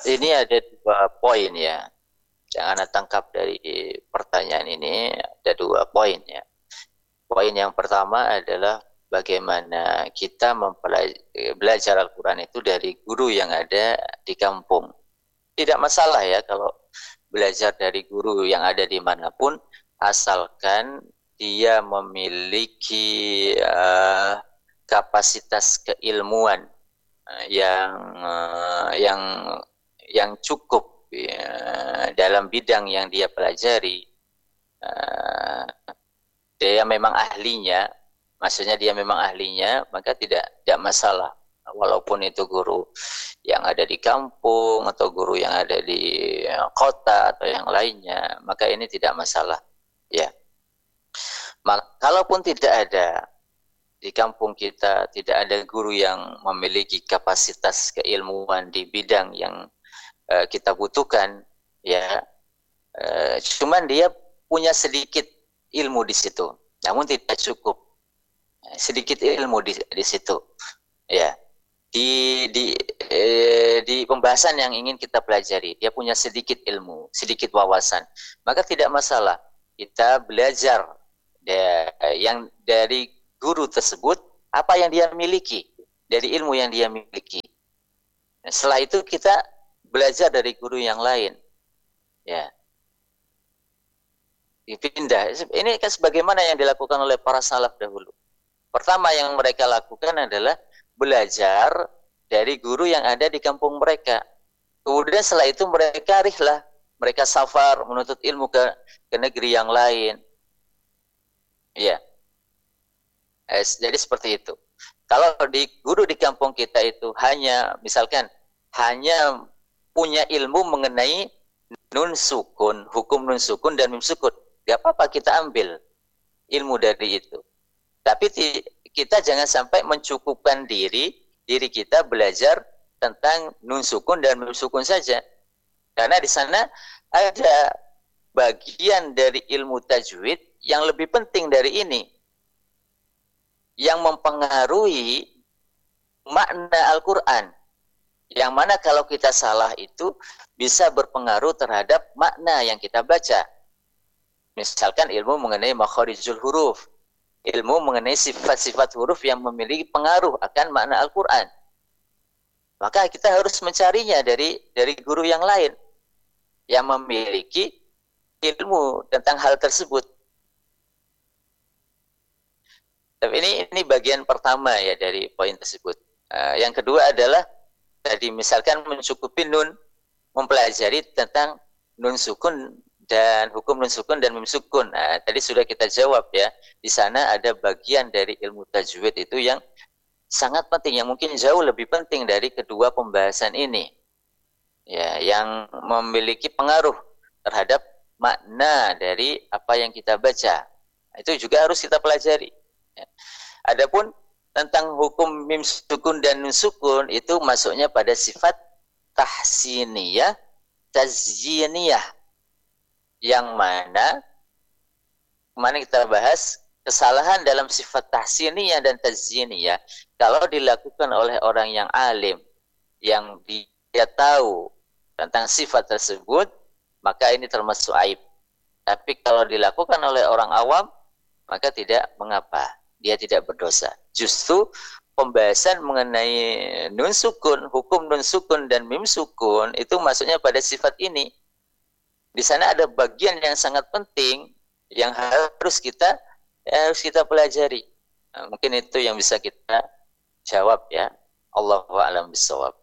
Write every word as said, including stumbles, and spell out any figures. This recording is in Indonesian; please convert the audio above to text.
ini ada dua poin ya. Jangan Anda tangkap dari pertanyaan ini, ada dua poin ya. Poin yang pertama adalah bagaimana kita mempelaj- belajar Al-Quran itu dari guru yang ada di kampung. Tidak masalah ya kalau belajar dari guru yang ada dimanapun, asalkan dia memiliki uh, kapasitas keilmuan uh, yang uh, yang yang cukup ya, dalam bidang yang dia pelajari. Uh, dia memang ahlinya, maksudnya dia memang ahlinya, maka tidak tidak masalah. Walaupun itu guru yang ada di kampung atau guru yang ada di kota atau yang lainnya, maka ini tidak masalah. Ya, maka kalaupun tidak ada di kampung kita, tidak ada guru yang memiliki kapasitas keilmuan di bidang yang uh, kita butuhkan, ya, uh, cuman dia punya sedikit ilmu di situ, namun tidak cukup. Sedikit ilmu di, di situ, ya. Di di eh, di pembahasan yang ingin kita pelajari, dia punya sedikit ilmu, sedikit wawasan, maka tidak masalah kita belajar da, yang dari guru tersebut apa yang dia miliki, dari ilmu yang dia miliki. Nah, setelah itu kita belajar dari guru yang lain, ya. Dipindah. Ini kan sebagaimana yang dilakukan oleh para salaf dahulu. Pertama yang mereka lakukan adalah belajar dari guru yang ada di kampung mereka. Kemudian setelah itu mereka rihlah, mereka safar menuntut ilmu ke, ke negeri yang lain. Ya, eh, jadi seperti itu. Kalau di guru di kampung kita itu hanya, misalkan, hanya punya ilmu mengenai nun sukun, hukum nun sukun dan mim sukun, tidak apa-apa kita ambil ilmu dari itu. Tapi kita jangan sampai mencukupkan diri diri kita belajar tentang nun sukun dan mim sukun saja. Karena di sana ada bagian dari ilmu tajwid yang lebih penting dari ini, yang mempengaruhi makna Al-Quran. Yang mana kalau kita salah itu bisa berpengaruh terhadap makna yang kita baca. Misalkan ilmu mengenai makharijul huruf, ilmu mengenai sifat-sifat huruf yang memiliki pengaruh akan makna Al-Quran. Maka kita harus mencarinya dari dari guru yang lain yang memiliki ilmu tentang hal tersebut. Tapi ini ini bagian pertama ya dari poin tersebut. Uh, yang kedua adalah tadi misalkan mencukupi nun, mempelajari tentang nun sukun dan hukum nun sukun dan mim sukun. Nah, tadi sudah kita jawab ya. Di sana ada bagian dari ilmu tajwid itu yang sangat penting, yang mungkin jauh lebih penting dari kedua pembahasan ini. Ya, yang memiliki pengaruh terhadap makna dari apa yang kita baca. Itu juga harus kita pelajari. Ya. Adapun tentang hukum mim sukun dan nun sukun itu masuknya pada sifat tahsiniyah, tazyiniyah, yang mana kemarin kita bahas kesalahan dalam sifat tahsiniyah dan tazyiniyah kalau dilakukan oleh orang yang alim, yang dia tahu tentang sifat tersebut, maka ini termasuk aib. Tapi kalau dilakukan oleh orang awam, maka tidak mengapa, dia tidak berdosa. Justru pembahasan mengenai nun sukun, hukum nun sukun dan mim sukun itu masuknya pada sifat ini. Di sana ada bagian yang sangat penting yang harus kita harus kita pelajari. Nah, mungkin itu yang bisa kita jawab ya. Allahu a'lam bishawab.